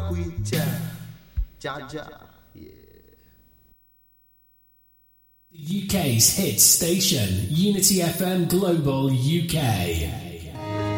with ya. Jaja, yeah. The UK's hit station, Unity FM Global UK.